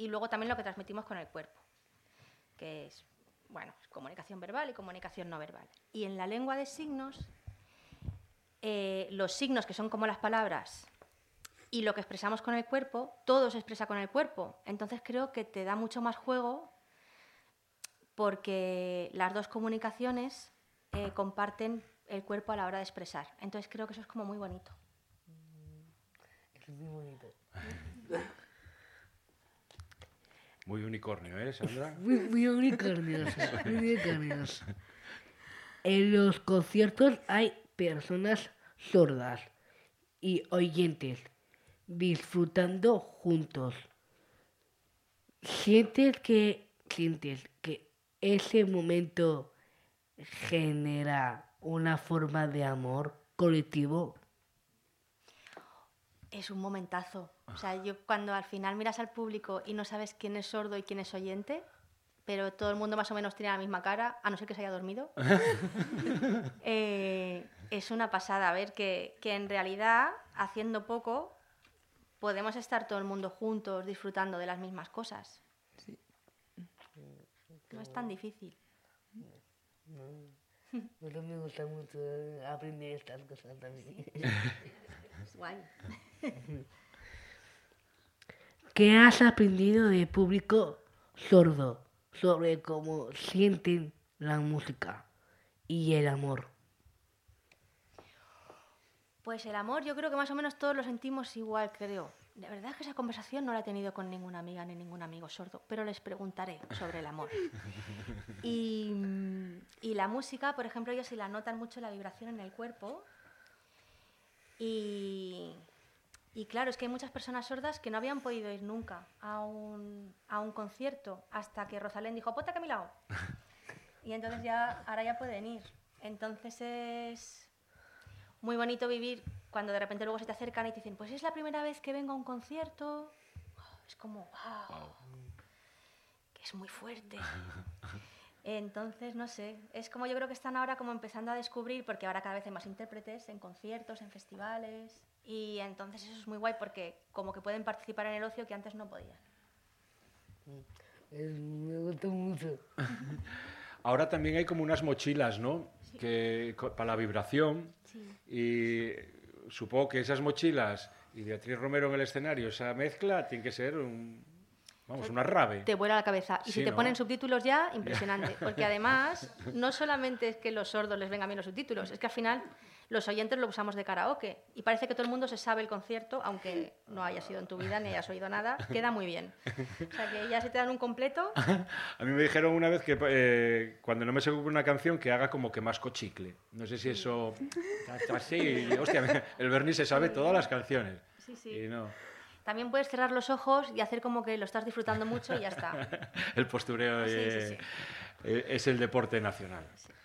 y luego también lo que transmitimos con el cuerpo, que es, bueno, comunicación verbal y comunicación no verbal. Y en la lengua de signos, los signos, que son como las palabras, y lo que expresamos con el cuerpo, todo se expresa con el cuerpo. Entonces creo que te da mucho más juego porque las dos comunicaciones comparten el cuerpo a la hora de expresar. Entonces creo que eso es como muy bonito. Es muy bonito. Muy unicornio, ¿eh, Sandra? Muy unicornios, muy unicornios. En los conciertos hay personas sordas y oyentes disfrutando juntos. ¿Sientes que ese momento genera una forma de amor colectivo? Es un momentazo. O sea, yo cuando al final miras al público y no sabes quién es sordo y quién es oyente, pero todo el mundo más o menos tiene la misma cara, a no ser que se haya dormido, es una pasada ver que en realidad, haciendo poco, podemos estar todo el mundo juntos disfrutando de las mismas cosas. Sí. No es tan difícil. No me gusta mucho aprender estas cosas también. Es guay. ¿Qué has aprendido de público sordo sobre cómo sienten la música y el amor? Pues el amor, yo creo que más o menos todos lo sentimos igual, creo. La verdad es que esa conversación no la he tenido con ninguna amiga ni ningún amigo sordo, pero les preguntaré sobre el amor. Y la música, por ejemplo, ellos sí la notan mucho la vibración en el cuerpo. Y claro, es que hay muchas personas sordas que no habían podido ir nunca a un concierto hasta que Rosalén dijo, ponte aquí a mi lado. Y entonces ahora ya pueden ir. Entonces es muy bonito vivir cuando de repente luego se te acercan y te dicen, pues es la primera vez que vengo a un concierto. Es como, wow, que es muy fuerte. Entonces, no sé, es como yo creo que están ahora como empezando a descubrir, porque ahora cada vez hay más intérpretes en conciertos, en festivales, y entonces eso es muy guay porque como que pueden participar en el ocio que antes no podían. Me gusta mucho. Ahora también hay como unas mochilas, ¿no? Sí. Para la vibración. Sí. Y supongo que esas mochilas y Beatriz Romero en el escenario, esa mezcla tiene que ser una rave. Te vuela la cabeza. Y Sí, si te ¿no? ponen subtítulos ya, impresionante. Porque además, no solamente es que los sordos les vengan bien los subtítulos, es que al final los oyentes lo usamos de karaoke. Y parece que todo el mundo se sabe el concierto, aunque no haya sido en tu vida ni hayas oído nada, queda muy bien. O sea que ya se te dan un completo. A mí me dijeron una vez que cuando no me sé una canción que haga como que masco chicle. No sé si eso... Así, hostia, el Berni se sabe todas las canciones. Sí, sí. Y no. También puedes cerrar los ojos y hacer como que lo estás disfrutando mucho y ya está. El postureo Sí, sí, sí. es el deporte nacional. Sí.